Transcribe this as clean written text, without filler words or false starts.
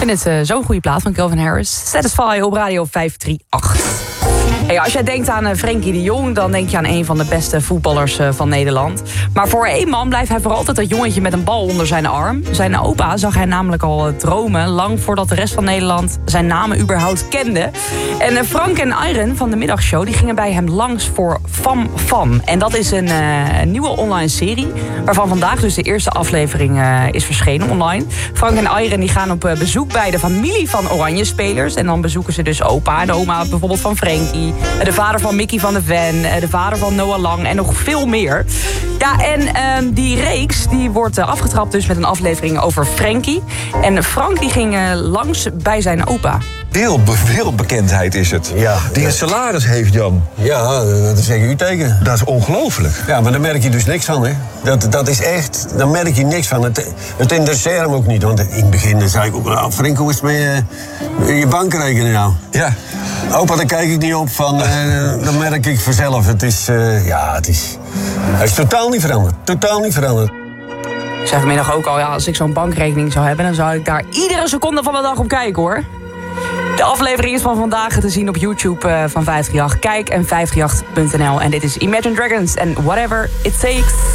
vind het zo'n goede plaat van Calvin Harris. Satisfy op Radio 538. Hey, als jij denkt aan Frenkie de Jong, dan denk je aan een van de beste voetballers van Nederland. Maar voor één man blijft hij voor altijd dat jongetje met een bal onder zijn arm. Zijn opa zag hij namelijk al dromen, lang voordat de rest van Nederland zijn namen überhaupt kende. En Frank en Iron van de middagshow die gingen bij hem langs voor Fam Fam. En dat is een nieuwe online serie, waarvan vandaag dus de eerste aflevering is verschenen online. Frank en Iron die gaan op bezoek bij de familie van Oranje-spelers. En dan bezoeken ze dus opa en oma, bijvoorbeeld van Frenkie. De vader van Mickey van de Ven, de vader van Noah Lang en nog veel meer. Ja, en die reeks die wordt afgetrapt dus met een aflevering over Frenkie. En Frank die ging langs bij zijn opa. Wereldbekendheid is het. Ja, die een salaris heeft, Jan. Ja, dat zeg u tegen. Dat is ongelooflijk. Ja, maar daar merk je dus niks van, hè. Dat is echt, daar merk je niks van. Het interesseert hem ook niet. Want in het begin zei ik ook, nou, Frank, hoe is het met je bankrekening nou? Ja. Opa, daar kijk ik niet op van, dat merk ik vanzelf. Het is, hij is totaal niet veranderd. Totaal niet veranderd. Ik zei vanmiddag ook al, ja, als ik zo'n bankrekening zou hebben, dan zou ik daar iedere seconde van de dag op kijken, hoor. De aflevering is van vandaag te zien op YouTube van 538. Kijk en 538.nl. En dit is Imagine Dragons en Whatever It Takes.